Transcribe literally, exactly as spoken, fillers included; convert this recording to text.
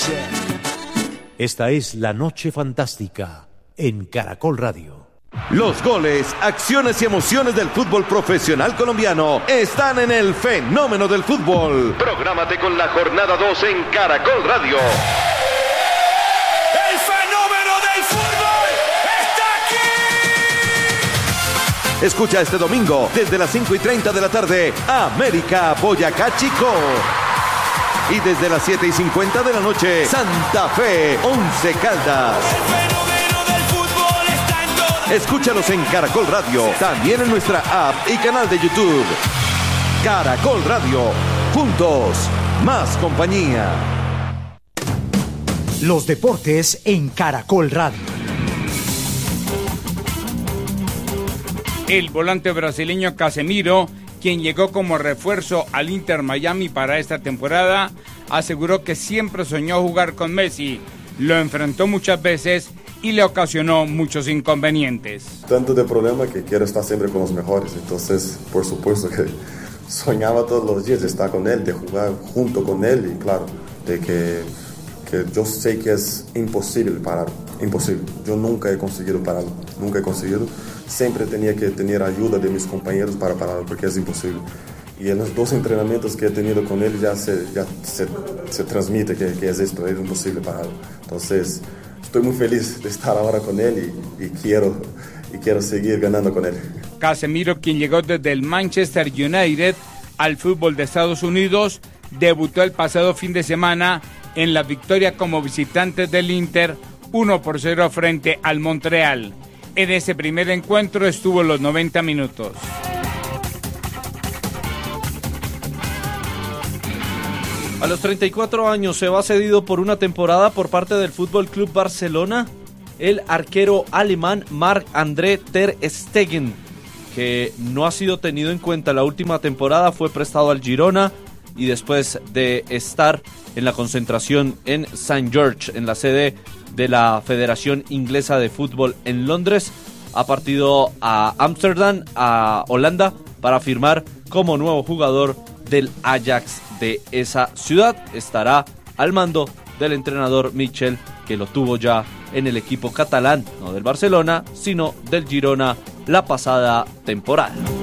Esta es La Noche Fantástica en Caracol Radio. Los goles, acciones y emociones del fútbol profesional colombiano están en el fenómeno del fútbol. Prográmate con la jornada dos en Caracol Radio. ¡El fenómeno del fútbol está aquí! Escucha este domingo desde las cinco y treinta de la tarde América Boyacá Chico. Y desde las siete y cincuenta de la noche Santa Fe Once Caldas. Escúchalos en Caracol Radio, también en nuestra app y canal de YouTube. Caracol Radio, juntos, más compañía. Los deportes en Caracol Radio. El volante brasileño Casemiro, quien llegó como refuerzo al Inter Miami para esta temporada, aseguró que siempre soñó jugar con Messi. Lo enfrentó muchas veces y le ocasionó muchos inconvenientes. Tanto de problema que quiero estar siempre con los mejores, entonces por supuesto que soñaba todos los días de estar con él, de jugar junto con él y claro, de que, que yo sé que es imposible parar, imposible. Yo nunca he conseguido parar, nunca he conseguido. Siempre tenía que tener ayuda de mis compañeros para parar porque es imposible. Y en los dos entrenamientos que he tenido con él ya se, ya se, se transmite que, que es esto, es imposible parar. Entonces estoy muy feliz de estar ahora con él y, y, quiero, y quiero seguir ganando con él. Casemiro, quien llegó desde el Manchester United al fútbol de Estados Unidos, debutó el pasado fin de semana en la victoria como visitante del Inter uno por cero frente al Montreal. En ese primer encuentro estuvo los noventa minutos. A los treinta y cuatro años se va cedido por una temporada por parte del F C Barcelona el arquero alemán Marc-André ter Stegen, que no ha sido tenido en cuenta la última temporada, fue prestado al Girona y después de estar en la concentración en Saint George, en la sede de la Federación Inglesa de Fútbol en Londres, ha partido a Ámsterdam, a Holanda, para firmar como nuevo jugador del Ajax de esa ciudad. Estará al mando del entrenador Michel, que lo tuvo ya en el equipo catalán, no del Barcelona, sino del Girona la pasada temporada.